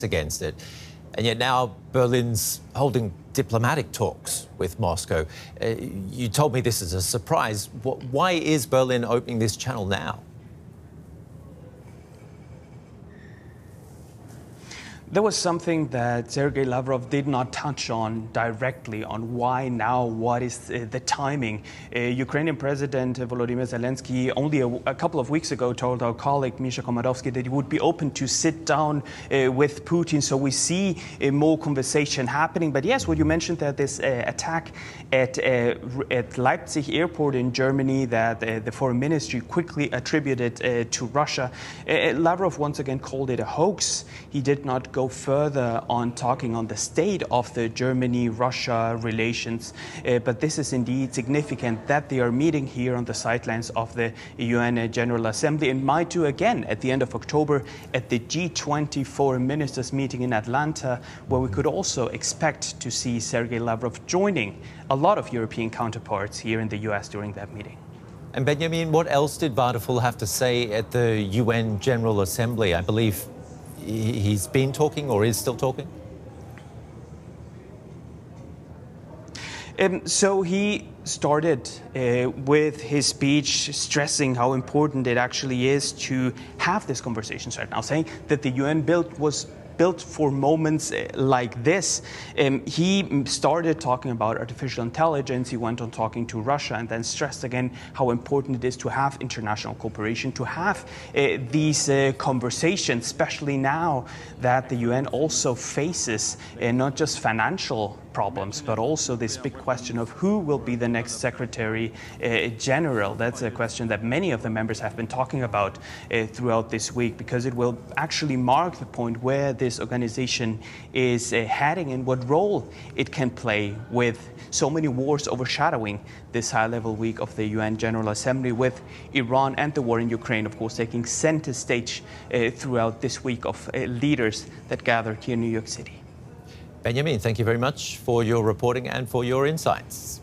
against it. And yet now Berlin's holding diplomatic talks with Moscow. You told me this is a surprise. Why is Berlin opening this channel now? There was something that Sergei Lavrov did not touch on directly on why now, what is the timing. Ukrainian President Volodymyr Zelensky only a couple of weeks ago told our colleague Misha Komodovsky that he would be open to sit down with Putin. So we see more conversation happening. But yes, what you mentioned, that this attack at Leipzig airport in Germany that the foreign ministry quickly attributed to Russia. Lavrov once again called it a hoax. He did not go further on talking on the state of the Germany-Russia relations, but this is indeed significant that they are meeting here on the sidelines of the UN General Assembly and might do again at the end of October at the G20 foreign ministers meeting in Atlanta, where we could also expect to see Sergei Lavrov joining a lot of European counterparts here in the US during that meeting. And Benjamin, what else did Vadaful have to say at the UN General Assembly? I believe he's been talking or is still talking? So he started with his speech stressing how important it actually is to have these conversations right now, saying that the UN was built for moments like this. He started talking about artificial intelligence. He went on talking to Russia and then stressed again how important it is to have international cooperation, to have these conversations, especially now that the UN also faces not just financial problems, but also this big question of who will be the next Secretary General. That's a question that many of the members have been talking about throughout this week, because it will actually mark the point where this organization is heading and what role it can play with so many wars overshadowing this high-level week of the UN General Assembly, with Iran and the war in Ukraine, of course, taking center stage throughout this week of leaders that gathered here in New York City. Benjamin, thank you very much for your reporting and for your insights.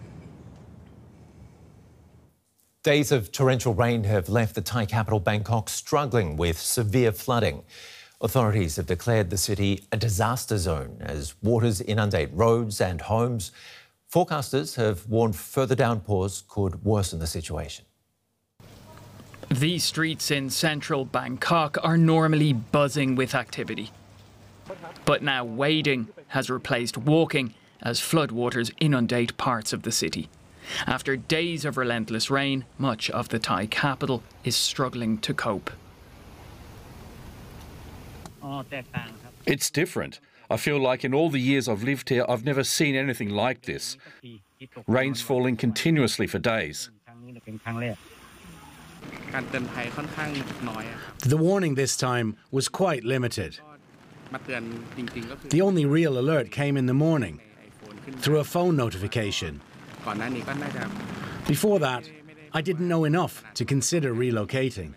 Days of torrential rain have left the Thai capital Bangkok struggling with severe flooding. Authorities have declared the city a disaster zone as waters inundate roads and homes. Forecasters have warned further downpours could worsen the situation. These streets in central Bangkok are normally buzzing with activity. But now wading has replaced walking as floodwaters inundate parts of the city. After days of relentless rain, much of the Thai capital is struggling to cope. It's different. I feel like in all the years I've lived here, I've never seen anything like this. Rain's falling continuously for days. The warning this time was quite limited. The only real alert came in the morning, through a phone notification. Before that, I didn't know enough to consider relocating.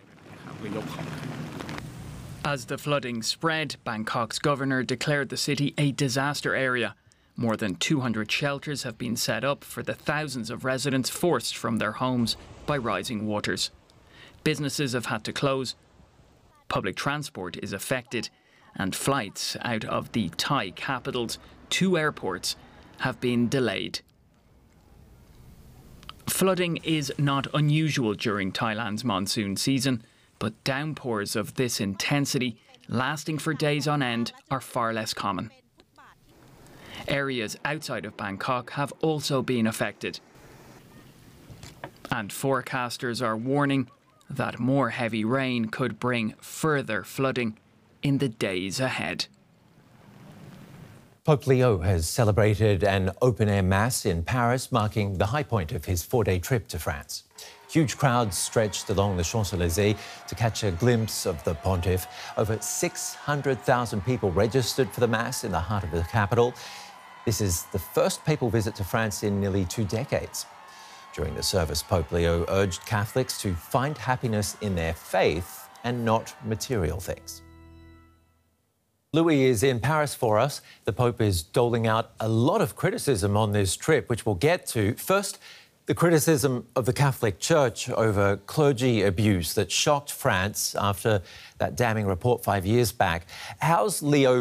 As the flooding spread, Bangkok's governor declared the city a disaster area. More than 200 shelters have been set up for the thousands of residents forced from their homes by rising waters. Businesses have had to close, public transport is affected, and flights out of the Thai capital's 2 airports have been delayed. Flooding is not unusual during Thailand's monsoon season, but downpours of this intensity, lasting for days on end, are far less common. Areas outside of Bangkok have also been affected, and forecasters are warning that more heavy rain could bring further flooding in the days ahead. Pope Leo has celebrated an open-air mass in Paris, marking the high point of his 4-day trip to France. Huge crowds stretched along the Champs-Élysées to catch a glimpse of the pontiff. Over 600,000 people registered for the mass in the heart of the capital. This is the first papal visit to France in nearly 2 decades. During the service, Pope Leo urged Catholics to find happiness in their faith and not material things. Louis is in Paris for us. The Pope is doling out a lot of criticism on this trip, which we'll get to. First, The criticism of the Catholic Church over clergy abuse that shocked France after that damning report 5 years back. How's Leo